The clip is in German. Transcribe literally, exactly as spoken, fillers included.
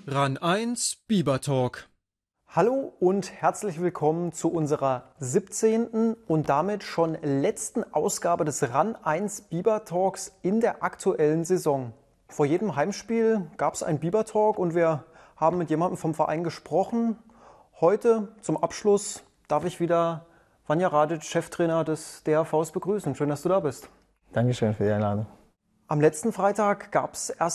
RAN eins Biber Talk. Hallo und herzlich willkommen zu unserer siebzehnten und damit schon letzten Ausgabe des RAN eins Biber Talks in der aktuellen Saison. Vor jedem Heimspiel gab es einen Biber Talk und wir haben mit jemandem vom Verein gesprochen. Heute zum Abschluss darf ich wieder Vanja Radic, Cheftrainer des D H Vs, begrüßen. Schön, dass du da bist. Dankeschön für die Einladung. Am letzten Freitag gab es erst